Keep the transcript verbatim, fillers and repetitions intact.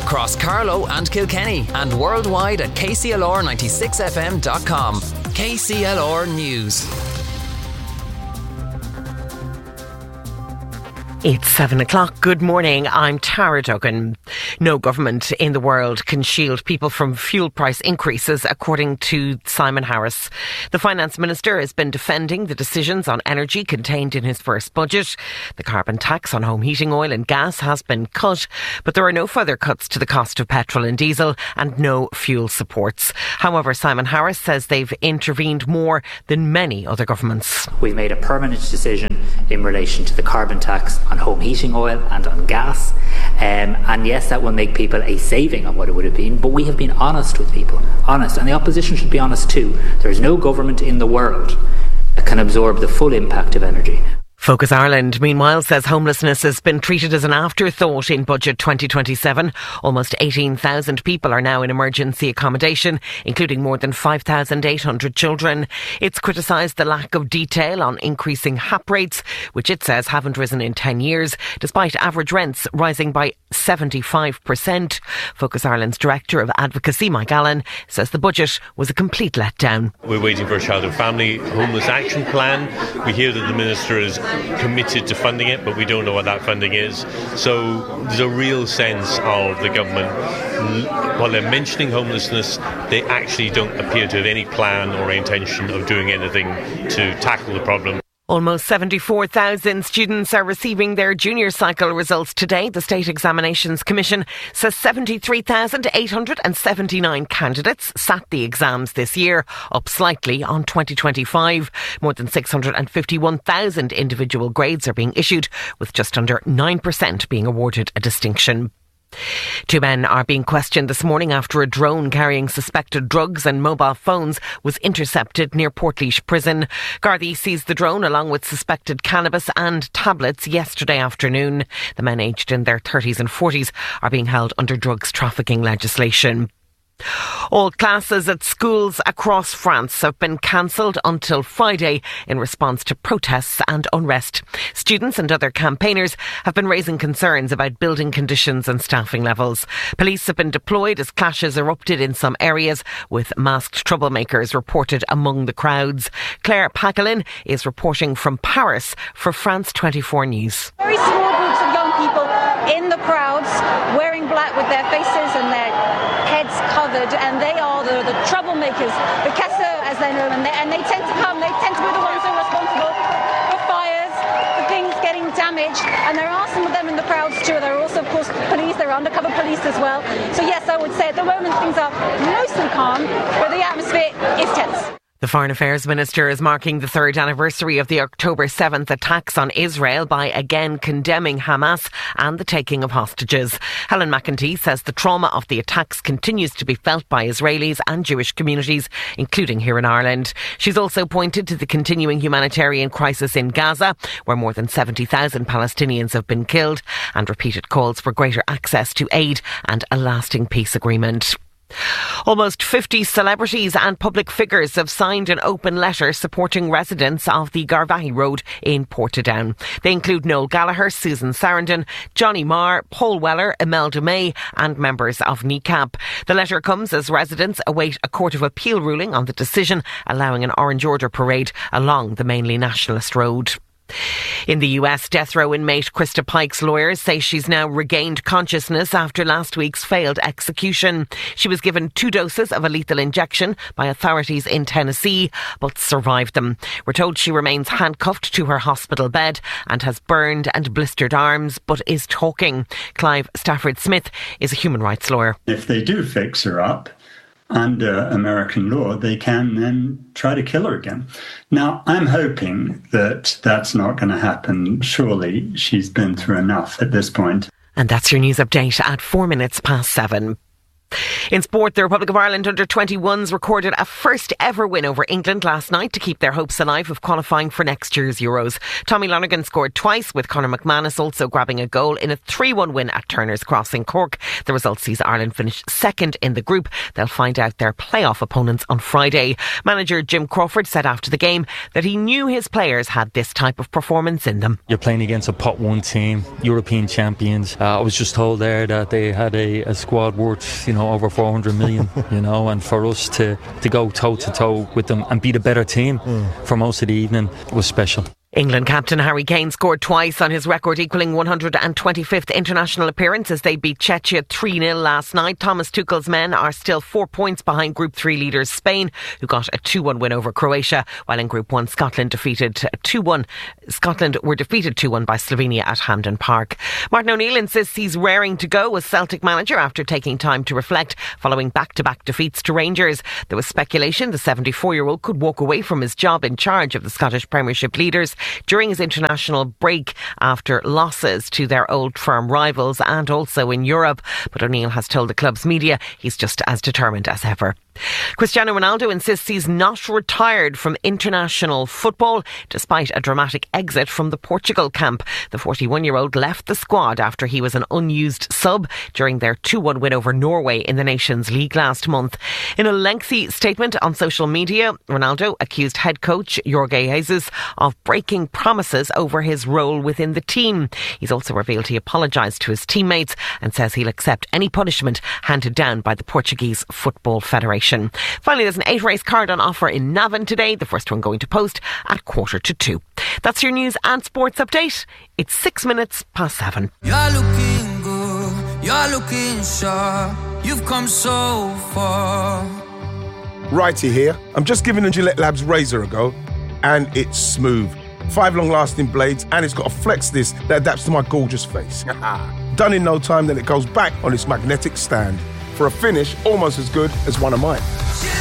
across Carlow and Kilkenny and worldwide at k c l r ninety-six f m dot com. K C L R News. It's seven o'clock. Good morning. I'm Tara Duggan. No government in the world can shield people from fuel price increases, according to Simon Harris. The finance minister has been defending the decisions on energy contained in his first budget. The carbon tax on home heating oil and gas has been cut, but there are no further cuts to the cost of petrol and diesel and no fuel supports. However, Simon Harris says they've intervened more than many other governments. We've made a permanent decision in relation to the carbon tax on home heating oil and on gas. Um, and yes, that will make people a saving on what it would have been, but we have been honest with people. Honest. And the opposition should be honest too. There is no government in the world that can absorb the full impact of energy. Focus Ireland, meanwhile, says homelessness has been treated as an afterthought in Budget twenty twenty-seven. Almost eighteen thousand people are now in emergency accommodation, including more than five thousand eight hundred children. It's criticised the lack of detail on increasing H A P rates, which it says haven't risen in ten years, despite average rents rising by seventy-five percent. Focus Ireland's Director of Advocacy, Mike Allen, says the budget was a complete letdown. We're waiting for a Child and Family Homeless Action Plan. We hear that the Minister is committed to funding it, but we don't know what that funding is. So there's a real sense of the government, while they're mentioning homelessness, they actually don't appear to have any plan or intention of doing anything to tackle the problem. Almost seventy-four thousand students are receiving their junior cycle results today. The State Examinations Commission says seventy-three thousand eight hundred seventy-nine candidates sat the exams this year, up slightly on twenty twenty-five. More than six hundred fifty-one thousand individual grades are being issued, with just under nine percent being awarded a distinction. Two men are being questioned this morning after a drone carrying suspected drugs and mobile phones was intercepted near Portlaoise Prison. Gardaí seized the drone along with suspected cannabis and tablets yesterday afternoon. The men, aged in their thirties and forties, are being held under drugs trafficking legislation. All classes at schools across France have been cancelled until Friday in response to protests and unrest. Students and other campaigners have been raising concerns about building conditions and staffing levels. Police have been deployed as clashes erupted in some areas, with masked troublemakers reported among the crowds. Claire Paquelin is reporting from Paris for France twenty-four News. Very small groups of young people in the crowds, wearing black with their faces and their heads covered, and they are the, the troublemakers, the casseurs as they know, and they, and they tend to come, they tend to be the ones who are responsible for fires, for things getting damaged, and there are some of them in the crowds too. There are also, of course, police, there are undercover police as well. So yes, I would say at the moment things are mostly calm, but the atmosphere is tense. The Foreign Affairs Minister is marking the third anniversary of the October seventh attacks on Israel by again condemning Hamas and the taking of hostages. Helen McEntee says the trauma of the attacks continues to be felt by Israelis and Jewish communities, including here in Ireland. She's also pointed to the continuing humanitarian crisis in Gaza, where more than seventy thousand Palestinians have been killed, and repeated calls for greater access to aid and a lasting peace agreement. Almost fifty celebrities and public figures have signed an open letter supporting residents of the Garvaghey Road in Portadown. They include Noel Gallagher, Susan Sarandon, Johnny Marr, Paul Weller, Imelda May and members of N I C A P. The letter comes as residents await a Court of Appeal ruling on the decision allowing an Orange Order parade along the mainly nationalist road. In the U S, death row inmate Krista Pike's lawyers say she's now regained consciousness after last week's failed execution. She was given two doses of a lethal injection by authorities in Tennessee, but survived them. We're told she remains handcuffed to her hospital bed and has burned and blistered arms, but is talking. Clive Stafford Smith is a human rights lawyer. If they do fix her up, under American law, they can then try to kill her again. Now, I'm hoping that that's not going to happen. Surely she's been through enough at this point. And that's your news update at four minutes past seven. In sport, the Republic of Ireland under twenty-ones recorded a first ever win over England last night to keep their hopes alive of qualifying for next year's Euros. Tommy Lonergan scored twice, with Conor McManus also grabbing a goal in a three one win at Turner's Cross in Cork. The result sees Ireland finish second in the group. They'll find out their playoff opponents on Friday. Manager Jim Crawford said after the game that he knew his players had this type of performance in them. You're playing against a pot one team, European champions. Uh, I was just told there that they had a, a squad worth, you know, over four hundred million, you know, and for us to, to go toe to toe with them and beat a better team mm. for most of the evening was special. England captain Harry Kane scored twice on his record equalling one hundred twenty-fifth international appearance as they beat Czechia three nil last night. Thomas Tuchel's men are still four points behind Group three leaders Spain, who got a two one win over Croatia, while in Group one Scotland defeated two one. Scotland were defeated two one by Slovenia at Hampden Park. Martin O'Neill insists he's raring to go as Celtic manager after taking time to reflect following back-to-back defeats to Rangers. There was speculation the seventy-four-year-old could walk away from his job in charge of the Scottish Premiership leaders during his international break after losses to their old firm rivals and also in Europe. But O'Neill has told the club's media he's just as determined as ever. Cristiano Ronaldo insists he's not retired from international football despite a dramatic exit from the Portugal camp. The forty-one-year-old left the squad after he was an unused sub during their two one win over Norway in the Nations League last month. In a lengthy statement on social media, Ronaldo accused head coach Jorge Jesus of breaking promises over his role within the team. He's also revealed he apologised to his teammates and says he'll accept any punishment handed down by the Portuguese Football Federation. Finally, there's an eight-race card on offer in Navan today, the first one going to post at quarter to two. That's your news and sports update. It's six minutes past seven. You're looking good, you're looking sharp, you've come so far. Righty here. I'm just giving the Gillette Labs razor a go, and it's smooth. Five long-lasting blades, and it's got a flex disc that adapts to my gorgeous face. Done in no time, then it goes back on its magnetic stand for a finish almost as good as one of mine.